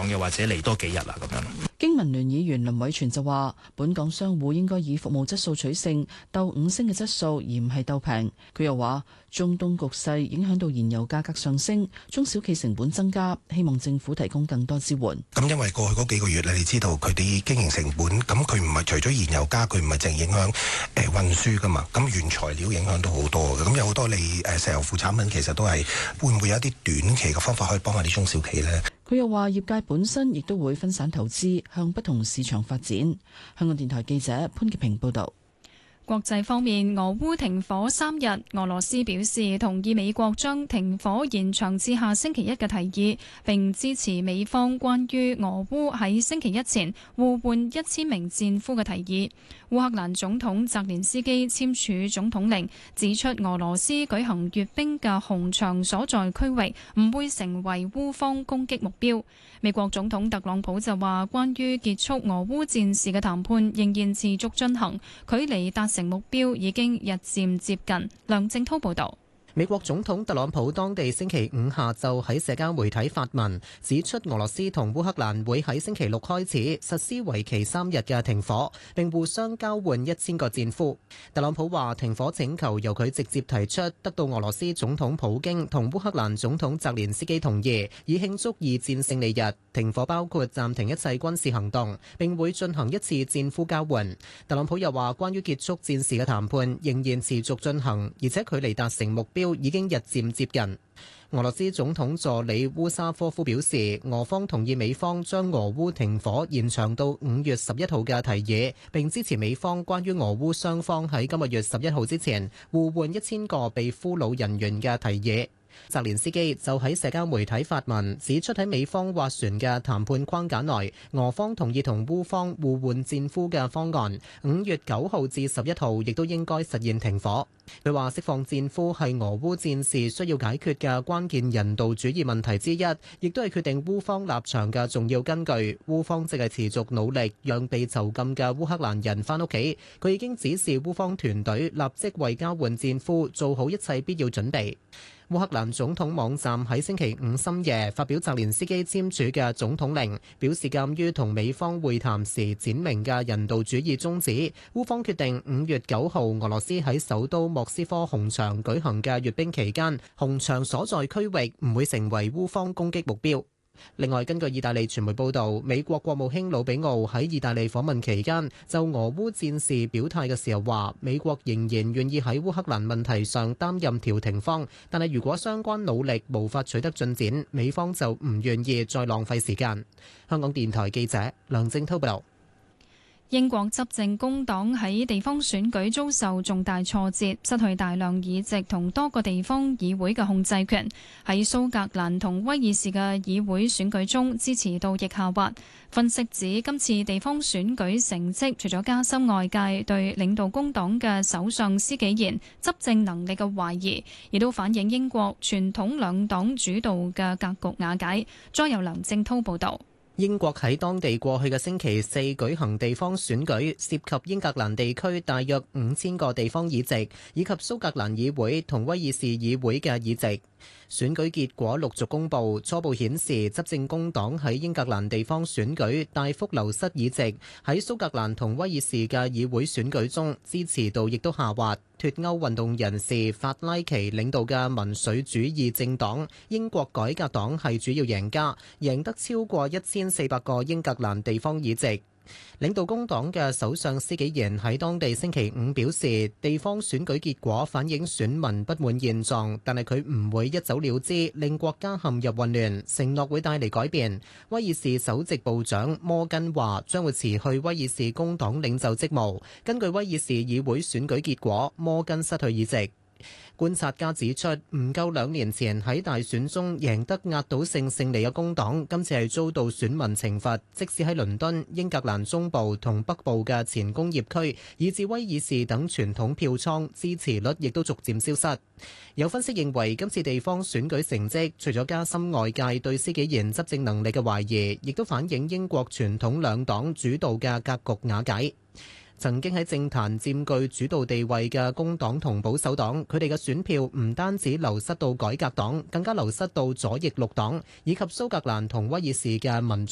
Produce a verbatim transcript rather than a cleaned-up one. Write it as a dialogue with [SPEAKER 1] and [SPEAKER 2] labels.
[SPEAKER 1] 港嘅，或者嚟多幾日啦咁樣。
[SPEAKER 2] 經民聯議員林偉全就話，本港商戶應該以服務質素取勝，鬥五星嘅質素，而唔係鬥平。佢又話，中東局勢影響到燃油價格上升，中小企成本增加，希望政府提供更多支援。
[SPEAKER 3] 咁因為過去嗰幾個月你知道佢哋經營成本，咁佢唔係除咗燃油加，佢唔係淨影響誒運輸噶嘛，咁原材料影響到好多嘅，咁有好多你誒石油副產品其實都係會唔會有一啲短期嘅方法可以幫下啲中小企呢？
[SPEAKER 2] 佢又話，業界本身亦都會分散投資，向不同市場發展。香港電台記者潘潔平報導。
[SPEAKER 4] 國際方面，俄烏停火三日，俄羅斯表示同意美國將停火延長至下星期一嘅提議，並支持美方關於俄烏喺星期一前互換一千名戰俘嘅提議。烏克蘭總統澤連斯基簽署總統令，指出俄羅斯舉行閱兵嘅紅場所在區域唔會成為烏方攻擊目標。美國總統特朗普就話，關於結束俄烏戰事嘅談判仍然持續進行，距離達成目標已經日漸接近。梁正濤報道。
[SPEAKER 5] 美國總統特朗普當地星期五下晝喺社交媒體發文，指出俄羅斯同烏克蘭會喺星期六開始實施為期三日嘅停火，並互相交換一千個戰俘。特朗普話停火請求由佢直接提出，得到俄羅斯總統普京同烏克蘭總統澤連斯基同意，以慶祝二戰勝利日。停火包括暫停一切軍事行動，並會進行一次戰俘交換。特朗普又話，關於結束戰事嘅談判仍然持續進行，而且距離達成目標已經日漸接近。俄羅斯總統助理烏沙科夫表示，俄方同意美方將俄烏停火延長到五月十一號嘅提議，並支持美方關於俄烏雙方喺今個月十一號之前互換一千個被俘虜人員嘅提議。澤連斯基就喺社交媒體發文，指出喺美方斡旋嘅談判框架內，俄方同意同烏方互換戰俘嘅方案，五月九號至十一號亦都應該實現停火。佢話釋放戰俘係俄烏戰事需要解決嘅關鍵人道主義問題之一，亦都係決定烏方立場嘅重要根據。烏方正係持續努力讓被囚禁嘅烏克蘭人返屋企。佢已經指示烏方團隊立即為交換戰俘做好一切必要準備。烏克蘭總統網站喺星期五深夜發表澤連斯基簽署嘅總統令，表示鑑於同美方會談時展明嘅人道主義宗旨，烏方決定五月九號俄羅斯喺首都莫斯科紅場舉行嘅閱兵期間，紅場所在區域唔會成為烏方攻擊目標。另外，根據意大利傳媒報導，美國國務卿魯比奧喺意大利訪問期間就俄烏戰事表態嘅時候話，美國仍然願意喺烏克蘭問題上擔任調停方，但係如果相關努力無法取得進展，美方就唔願意再浪費時間。香港電台記者梁正滔報導。
[SPEAKER 4] 英國執政工黨喺地方選舉遭受重大挫折，失去大量議席同多個地方議會嘅控制權。喺蘇格蘭同威爾士嘅議會選舉中，支持度亦下滑。分析指今次地方選舉成績，除咗加深外界對領導工黨嘅首相施紀賢執政能力嘅懷疑，亦都反映英國傳統兩黨主導嘅格局瓦解。再由梁正滔報導。
[SPEAKER 5] 英國喺當地過去嘅星期四舉行地方選舉，涉及英格蘭地區大約五千個地方議席，以及蘇格蘭議會同威爾士議會嘅議席。選舉結果陸續公佈，初步顯示執政工黨喺英格蘭地方選舉大幅流失議席，喺蘇格蘭同威爾士嘅議會選舉中支持度亦都下滑。脫歐運動人士法拉奇領導嘅民粹主義政黨英國改革黨係主要贏家，贏得超過一千四百個英格蘭地方議席。領導工黨嘅首相施紀賢喺當地星期五表示，地方選舉結果反映選民不滿現狀，但係佢唔會一走了之，令國家陷入混亂，承諾會帶嚟改變。威爾士首席部長摩根話將會辭去威爾士工黨領袖職務。根據威爾士議會選舉結果，摩根失去議席。觀察家指出，唔夠兩年前喺大選中贏得壓倒性勝利嘅工黨，今次係遭到選民懲罰。即使喺倫敦、英格蘭中部同北部嘅前工業區，以至威爾士等傳統票倉，支持率亦都逐漸消失。有分析認為，今次地方選舉成績，除咗加深外界對施紀賢執政能力嘅懷疑，亦都反映英國傳統兩黨主導嘅格局瓦解。曾經喺政壇佔據主導地位嘅工黨同保守黨，佢哋嘅選票唔單止流失到改革黨，更加流失到左翼綠黨，以及蘇格蘭同威爾士嘅民